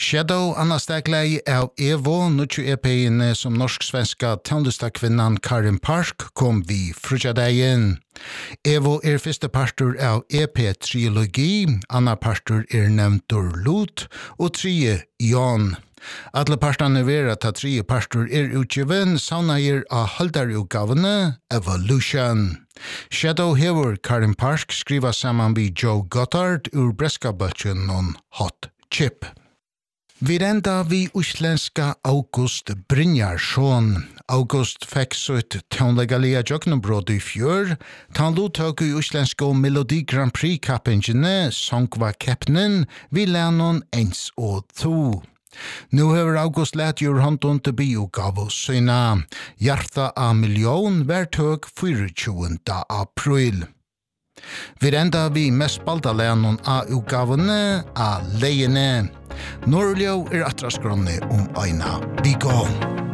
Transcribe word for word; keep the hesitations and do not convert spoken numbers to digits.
Shadow Anna Stegleie av Evo, nutju E P-ene som norsk-svenska tåndestakvinnan Karin Park kom vi frutjadeien. Evo er første partur av E P-trilogi, anna partur er nevntur Lot, og tredje Jan. Alle partene vera ta tredje partur er utgiven, saunager av haldarutgavene Evolution. Shadow hever Karin Park skriva saman vi Joe Goddard ur breskabøtjen non Hot Chip. Vi renda vi uslenska August Brynjarsson. August fekk sitt tånlegalia jøknebrod i fjør. Han lottok i uslenska Melodi Grand Prix-kappingene, songva keppnen, vi lennon ens og to. Nu hever August let gjør hånden til biogav syna. Hjarta av million vertøk tjuende april. Vi renda vi mest balda lennon av utgavene av leiene. Norrljå er atraskronne om øyna. Vi går.